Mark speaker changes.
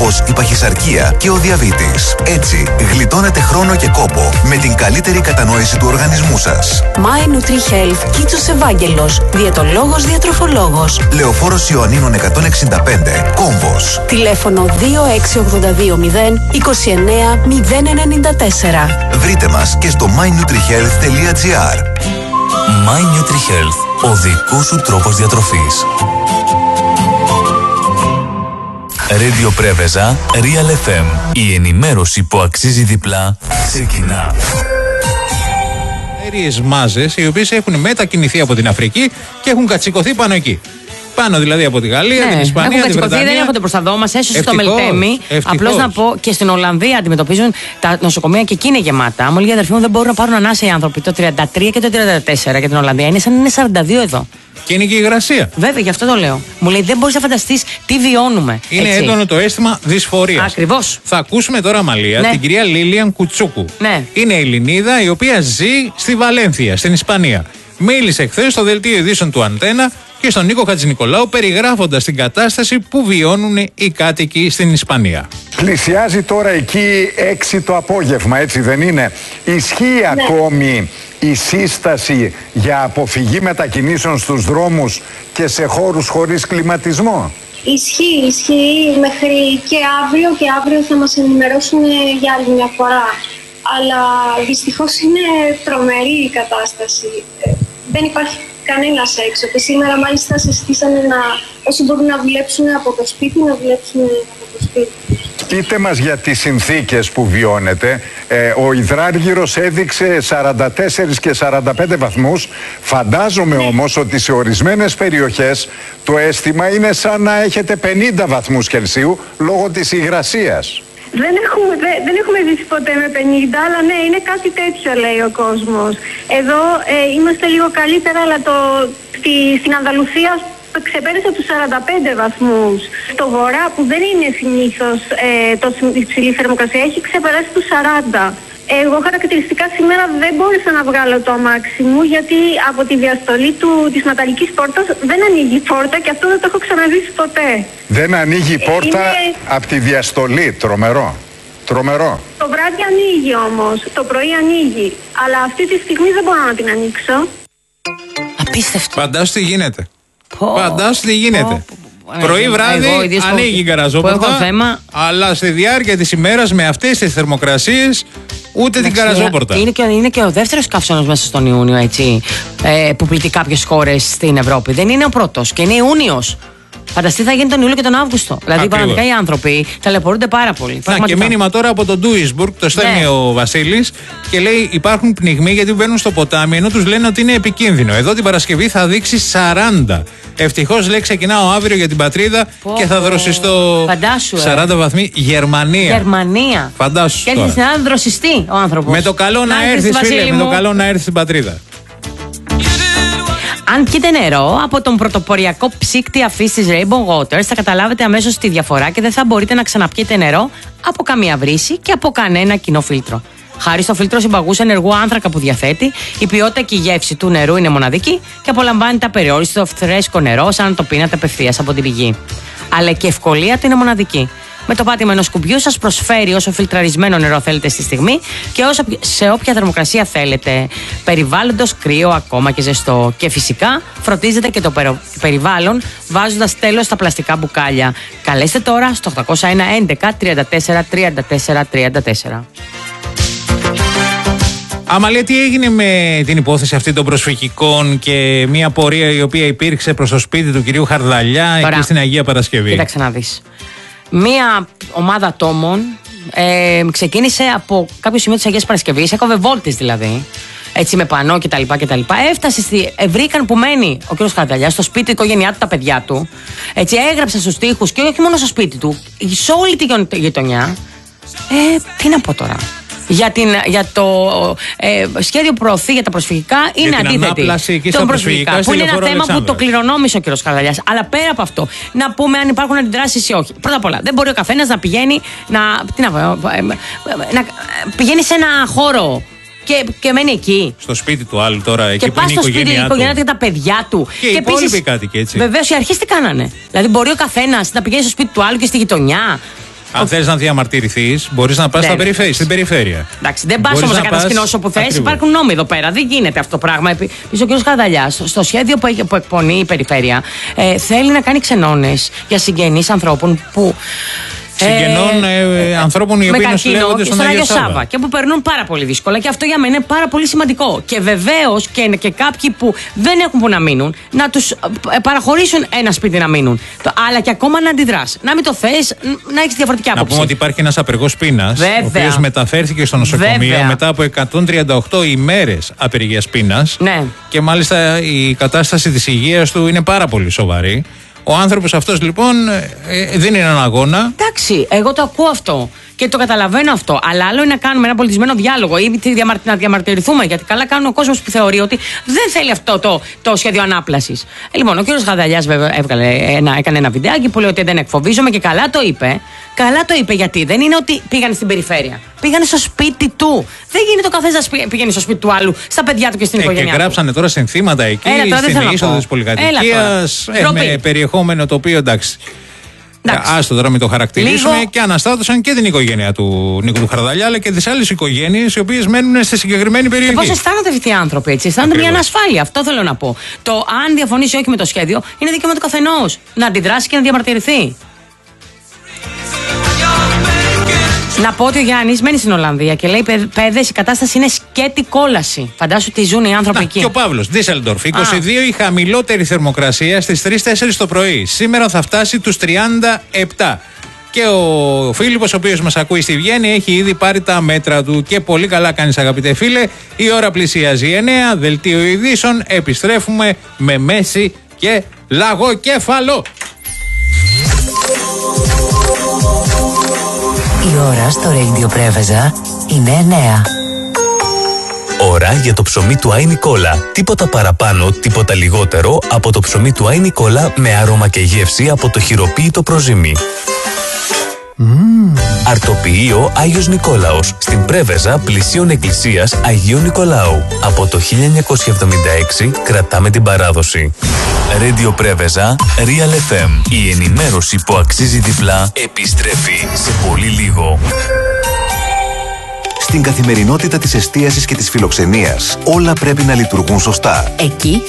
Speaker 1: όπως η παχυσαρκία και ο διαβήτης. Έτσι, γλιτώνετε χρόνο και κόπο με την καλύτερη κατανόηση του οργανισμού σας.
Speaker 2: My Nutri-Health, Κίτσος Ευάγγελος, διαιτολόγος, διατροφολόγος.
Speaker 1: Λεωφόρος Ιωαννίνων 165, Κόμβος.
Speaker 2: Τηλέφωνο 26820 29 094.
Speaker 1: Βρείτε μας και στο mynutrihealth.gr.
Speaker 3: My Nutri-Health, ο δικός σου τρόπος διατροφής. Radio Πρέβεζα, Real FM. Η ενημέρωση που αξίζει διπλά ξεκινά.
Speaker 4: Αέριες μάζες οι οποίες έχουν μετακινηθεί από την Αφρική και έχουν κατσικωθεί πάνω εκεί. Πάνω δηλαδή από τη Γαλλία, την Ισπανία, την Βρετανία.
Speaker 5: Δεν έρχονται προς τα δω μας, έσωσε στο Μελτέμι. Απλώς να πω και στην Ολλανδία αντιμετωπίζουν τα νοσοκομεία και εκεί είναι γεμάτα. Μου λέει η αδερφή μου δεν μπορούν να πάρουν ανάσα οι άνθρωποι. Το 33 και το 34 για την Ολλανδία είναι σαν να είναι 42 εδώ.
Speaker 4: Και είναι και η υγρασία.
Speaker 5: Βέβαια, γι' αυτό το λέω. Μου λέει δεν μπορείς να φανταστείς τι βιώνουμε.
Speaker 4: Είναι έτσι έντονο το αίσθημα δυσφορίας.
Speaker 5: Ακριβώς.
Speaker 4: Θα ακούσουμε τώρα, Μαλία, την κυρία Λίλιαν Κουτσούκου.
Speaker 5: Ναι.
Speaker 4: Είναι Ελληνίδα η οποία ζει στη Βαλένθια, στην Ισπανία. Μίλησε χθες στο δελτίο ειδήσεων του Αντένα και στον Νίκο Χατζηνικολάου, περιγράφοντας την κατάσταση που βιώνουν οι κάτοικοι στην Ισπανία.
Speaker 6: Πλησιάζει τώρα εκεί 6 το απόγευμα, έτσι δεν είναι? Ισχύει ακόμη η σύσταση για αποφυγή μετακινήσεων στους δρόμους και σε χώρους χωρίς κλιματισμό?
Speaker 7: Ισχύει μέχρι και αύριο θα μας ενημερώσουν για άλλη μια φορά. Αλλά δυστυχώς είναι τρομερή η κατάσταση. Δεν υπάρχει κανένας έξω. Και σήμερα μάλιστα συστήσανε όσοι μπορούν να δουλέψουν από το σπίτι, να δουλέψουν από το σπίτι.
Speaker 6: Πείτε μας για τις συνθήκες που βιώνετε. Ο υδράργυρος έδειξε 44 και 45 βαθμούς. Φαντάζομαι όμως ότι σε ορισμένες περιοχές το αίσθημα είναι σαν να έχετε 50 βαθμούς Κελσίου λόγω της υγρασίας.
Speaker 7: Δεν έχουμε ζήσει ποτέ με 50, αλλά ναι, είναι κάτι τέτοιο λέει ο κόσμος. Εδώ είμαστε λίγο καλύτερα, αλλά στην Ανδαλουσία ξεπέρασε τους 45 βαθμούς. Στο βορρά, που δεν είναι συνήθως τόσο υψηλή θερμοκρασία, έχει ξεπεράσει τους 40. Εγώ χαρακτηριστικά σήμερα δεν μπόρεσα να βγάλω το αμάξι μου, γιατί από τη διαστολή της μεταλλικής πόρτας δεν ανοίγει η πόρτα και αυτό δεν το έχω ξαναζήσει ποτέ.
Speaker 6: Δεν ανοίγει η πόρτα από τη διαστολή, τρομερό. Το
Speaker 7: βράδυ ανοίγει όμως, το πρωί ανοίγει, αλλά αυτή τη στιγμή δεν μπορώ να την ανοίξω.
Speaker 5: Απίστευτο.
Speaker 4: Φαντάσου τι γίνεται. Πρωί βράδυ ανοίγει η γκαραζόπορτα, αλλά στη διάρκεια της ημέρας με αυτές τις θερμοκρασίες ούτε την γκαραζόπορτα.
Speaker 5: Είναι και ο δεύτερος καύσωνας μέσα στον Ιούνιο, έτσι, που πλήττει κάποιες χώρες στην Ευρώπη. Δεν είναι ο πρώτος και είναι Ιούνιος. Φανταστείτε θα γίνει τον Ιούλιο και τον Αύγουστο. Δηλαδή πραγματικά οι άνθρωποι ταλαιπωρούνται πάρα πολύ.
Speaker 4: Να, και μήνυμα τώρα από τον Ντούισμπουργκ, το στέλνει ο Βασίλης και λέει: υπάρχουν πνιγμοί γιατί μπαίνουν στο ποτάμι ενώ τους λένε ότι είναι επικίνδυνο. Εδώ την Παρασκευή θα δείξει 40. Ευτυχώς λέει ξεκινάω αύριο για την πατρίδα και θα δροσιστώ.
Speaker 5: Φαντάσου.
Speaker 4: 40 βαθμοί Γερμανία. Φαντάσου.
Speaker 5: Και έρθει να δροσιστεί ο άνθρωπος.
Speaker 4: Με το καλό να έρθει, φίλε, με το καλό να έρθει στην πατρίδα.
Speaker 5: Αν πιείτε νερό από τον πρωτοποριακό ψύκτη αφής της Rainbow Waters, θα καταλάβετε αμέσως τη διαφορά και δεν θα μπορείτε να ξαναπιείτε νερό από καμία βρύση και από κανένα κοινό φίλτρο. Χάρη στο φίλτρο συμπαγούς ενεργού άνθρακα που διαθέτει, η ποιότητα και η γεύση του νερού είναι μοναδική και απολαμβάνετε απεριόριστο φρέσκο νερό σαν να το πίνατε απευθείας από την πηγή. Αλλά και η ευκολία του είναι μοναδική. Με το πάτημα ενός κουμπιού σας προσφέρει όσο φιλτραρισμένο νερό θέλετε στη στιγμή και σε όποια θερμοκρασία θέλετε. Περιβάλλοντος κρύο, ακόμα και ζεστό. Και φυσικά φροντίζετε και το περιβάλλον βάζοντας τέλος στα πλαστικά μπουκάλια. Καλέστε τώρα στο 801 11 34 34 34.
Speaker 4: Αμαλία, τι έγινε με την υπόθεση αυτή των προσφυγικών και μια πορεία η οποία υπήρξε προς το σπίτι του κυρίου Χαρδαλιά εκεί στην Αγία Παρασκευή?
Speaker 5: Κοίταξε να δεις. Μία ομάδα ατόμων ξεκίνησε από κάποιο σημείο της Αγίας Παρασκευής, έκοβε βόλτες δηλαδή, έτσι με πανό κτλ. Έφτασε βρήκαν που μένει ο κ. Χαρδαλιάς στο σπίτι, η οικογένειά του, τα παιδιά του. Έτσι έγραψαν στους τοίχους και όχι μόνο στο σπίτι του, σε όλη τη γειτονιά. Τι να πω τώρα. Για το σχέδιο που προωθεί για τα προσφυγικά είναι αντίθετη. Των προσφυγικά, που είναι ένα θέμα που το κληρονόμησε ο κ. Χαρδαλιάς. Αλλά πέρα από αυτό, να πούμε αν υπάρχουν αντιδράσεις ή όχι. Πρώτα απ' όλα, δεν μπορεί ο καθένας να πηγαίνει να πηγαίνει σε ένα χώρο και μένει εκεί.
Speaker 4: Στο σπίτι του άλλου τώρα, εκεί
Speaker 5: και
Speaker 4: που είναι η οικογένειά του.
Speaker 5: Και τα παιδιά του.
Speaker 4: Και οι υπόλοιποι κάτοικοι, έτσι.
Speaker 5: Βεβαίως οι αρχές τι κάνανε. Δηλαδή, μπορεί ο καθένας να πηγαίνει στο σπίτι του άλλου και στη γειτονιά.
Speaker 4: Αν θέλεις να διαμαρτυρηθείς, μπορείς να πας στην περιφέρεια.
Speaker 5: Εντάξει, δεν πας όμως να κατασκηνώσεις όπου θες. Υπάρχουν νόμοι εδώ πέρα. Δεν γίνεται αυτό το πράγμα. Επίσης, ο κ. Καρδαλιάς, στο σχέδιο που εκπονεί η περιφέρεια, θέλει να κάνει ξενώνες για συγγενείς ανθρώπων που.
Speaker 4: Συγγενών ανθρώπων οι οποίοι νοσηλεύονται στον Άγιο Σάββα.
Speaker 5: Και που περνούν πάρα πολύ δύσκολα. Και αυτό για μένα είναι πάρα πολύ σημαντικό. Και βεβαίως και κάποιοι που δεν έχουν που να μείνουν, να τους παραχωρήσουν ένα σπίτι να μείνουν. Αλλά και ακόμα να αντιδράσει. Να μην το θες, να έχεις διαφορετική άποψη.
Speaker 4: Να πούμε ότι υπάρχει ένας απεργός πείνας, ο οποίος μεταφέρθηκε στο νοσοκομείο μετά από 138 ημέρες απεργίας πείνας.
Speaker 5: Ναι.
Speaker 4: Και μάλιστα η κατάσταση της υγείας του είναι πάρα πολύ σοβαρή. Ο άνθρωπος αυτός λοιπόν δίνει έναν αγώνα.
Speaker 5: Εντάξει, εγώ το ακούω αυτό και το καταλαβαίνω αυτό. Αλλά άλλο είναι να κάνουμε ένα πολιτισμένο διάλογο ή να διαμαρτυρηθούμε. Γιατί καλά κάνει ο κόσμος που θεωρεί ότι δεν θέλει αυτό το σχέδιο ανάπλασης. Λοιπόν, ο κύριος Καρδαλιάς βέβαια έκανε ένα βιντεάκι που λέει ότι δεν εκφοβίζομαι και καλά το είπε. Καλά το είπε γιατί δεν είναι ότι πήγανε στην περιφέρεια. Πήγανε στο σπίτι του. Δεν γίνεται ο καθένας να πηγαίνει στο σπίτι του άλλου, στα παιδιά του και στην οικογένειά του.
Speaker 4: Και γράψανε τώρα συνθήματα εκεί, στην είσοδο της πολυκατοικίας, με περιεχόμενο το οποίο εντάξει. Άστο τώρα μην το χαρακτηρίσουμε. Και αναστάτωσαν και την οικογένεια του Νίκου του Χαρδαλιά, αλλά και τις άλλες οικογένειες οι οποίες μένουν στη συγκεκριμένη περιοχή.
Speaker 5: Και πώς αισθάνονται αυτοί οι άνθρωποι, έτσι? Αισθάνονται μια ανασφάλεια. Αυτό θέλω να πω. Το αν διαφωνήσει ή όχι με το σχέδιο είναι δικαίωμα του καθενός να αντιδράσει και να διαμαρτυρηθεί. Να πω ότι ο Γιάννης μένει στην Ολλανδία και λέει: παιδες, η κατάσταση είναι σκέτη κόλαση. Φαντάσου τι ζουν οι άνθρωποι εκεί.
Speaker 4: Και ο Παύλος, Ντίσσελντορφ, 22 η χαμηλότερη θερμοκρασία στις 3-4 το πρωί. Σήμερα θα φτάσει τους 37. Και ο Φίλιππος, ο οποίος μας ακούει στη Βιέννη, έχει ήδη πάρει τα μέτρα του. Και πολύ καλά κάνεις, αγαπητέ φίλε. Η ώρα πλησιάζει 9, δελτίο ειδήσεων. Επιστρέφουμε με Μέση και Λαγοκέφαλο.
Speaker 8: Η ώρα στο Radio Πρέβεζα είναι 9.
Speaker 3: Ώρα για το ψωμί του Άι Νικόλα. Τίποτα παραπάνω, τίποτα λιγότερο από το ψωμί του Άι Νικόλα με άρωμα και γεύση από το χειροποίητο προζύμι. Αρτοποιείο Άγιος Νικόλαος στην Πρέβεζα πλησίων εκκλησίας Αγίου Νικολάου. Από το 1976 κρατάμε την παράδοση. Radio Πρέβεζα, Real FM. Η ενημέρωση που αξίζει διπλά επιστρέφει σε πολύ λίγο.
Speaker 1: Στην καθημερινότητα της εστίασης και της φιλοξενίας όλα πρέπει να λειτουργούν σωστά.
Speaker 2: Εκεί